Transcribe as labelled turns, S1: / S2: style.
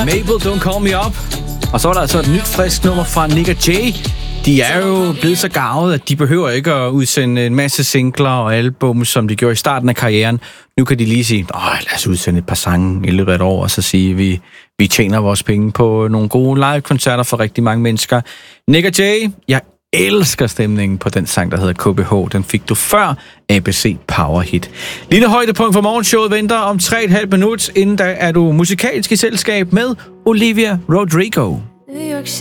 S1: Mabel, Don't Call Me Up. Og så var der altså et nyt frisk nummer fra Nick og Jay. De er jo blevet så garvet, at de behøver ikke at udsende en masse singler og album, som de gjorde i starten af karrieren. Nu kan de lige sige, lad os udsende et par sange i løbet af et år, og så sige, vi tjener vores penge på nogle gode live-koncerter for rigtig mange mennesker. Nick og Jay, jeg elsker stemningen på den sang, der hedder KBH. Den fik du før ABC Power Hit. Lille højdepunkt for morgenshowet venter om 3,5 minutter. Inden da er du musikalsk i selskab med Olivia Rodrigo.
S2: New York